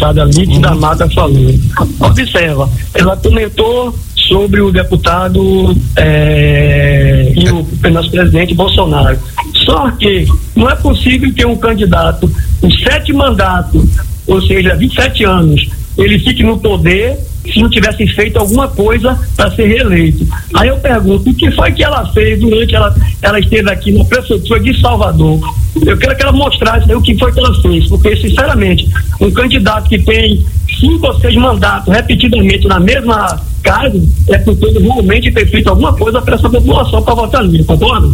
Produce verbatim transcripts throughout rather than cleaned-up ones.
deputada Lídia da Mata falou. Observa, ela comentou sobre o deputado é, e o nosso presidente Bolsonaro. Só que não é possível que um candidato com sete mandatos, ou seja, vinte e sete anos, ele fique no poder se não tivesse feito alguma coisa para ser reeleito. Aí eu pergunto, o que foi que ela fez durante ela, ela esteve aqui na prefeitura de Salvador? Eu quero que ela mostrasse o que foi que ela fez, porque, sinceramente, um candidato que tem cinco ou seis mandatos repetidamente na mesma casa, é porque ele realmente tem feito alguma coisa para essa população para votar nele, tá bom?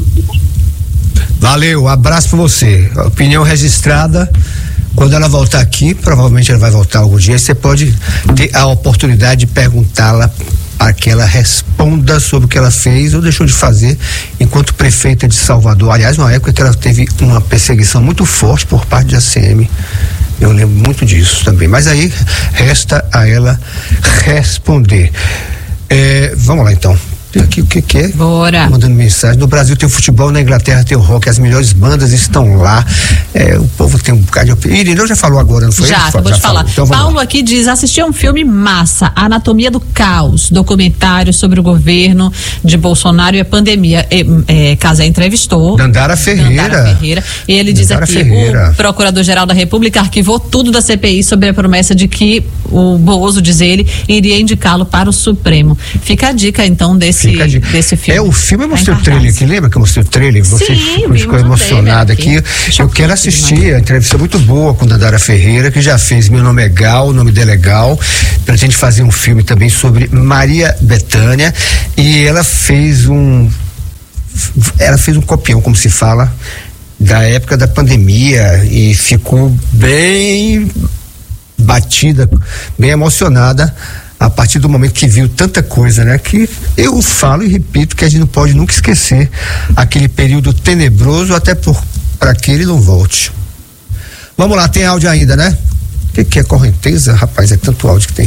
Valeu, abraço para você. Opinião registrada. Quando ela voltar aqui, provavelmente ela vai voltar algum dia, você pode ter a oportunidade de perguntá-la para que ela responda sobre o que ela fez ou deixou de fazer enquanto prefeita de Salvador. Aliás, uma época que ela teve uma perseguição muito forte por parte da A C M. Eu lembro muito disso também. Mas aí resta a ela responder. É, vamos lá então. Aqui o que que é? Bora. Mandando mensagem. No Brasil tem o futebol, na Inglaterra tem o rock, as melhores bandas estão lá. É, o povo tem um bocado de. Irineu já falou agora, não foi? Já, acabou de falar. Então, Paulo lá. Aqui diz: assisti a um filme massa, Anatomia do Caos, documentário sobre o governo de Bolsonaro e a pandemia. E, é, Casé entrevistou. Dandara Ferreira. Dandara Ferreira. E ele diz Dandara aqui: Ferreira. O Procurador-Geral da República arquivou tudo da C P I sobre a promessa de que o Bozo, diz ele, iria indicá-lo para o Supremo. Fica a dica então desse. Desse filme. É, o filme eu mostrei o trailer aqui, lembra que eu mostrei o trailer? Você Sim, ficou emocionada aqui. aqui. Eu quero assistir, a entrevista é muito boa com a Dandara Ferreira, que já fez Meu Nome é Gal, o nome dela é Gal, pretende fazer um filme também sobre Maria Bethânia, e ela fez um ela fez um copião, como se fala, da época da pandemia, e ficou bem batida, bem emocionada a partir do momento que viu tanta coisa, né? Que eu falo e repito que a gente não pode nunca esquecer aquele período tenebroso, até para que ele não volte. Vamos lá, tem áudio ainda, né? O que, que é correnteza? Rapaz, é tanto áudio que tem.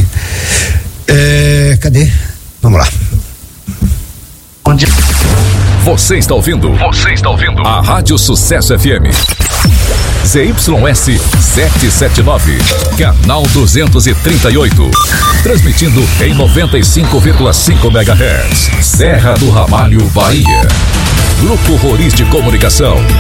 É, cadê? Vamos lá. Onde? Você está ouvindo? Você está ouvindo? A Rádio Sucesso F M. Z Y S setecentos e setenta e nove, canal duzentos e trinta e oito, transmitindo em noventa e cinco vírgula cinco megahertz, Serra do Ramalho, Bahia. Grupo Roriz de Comunicação.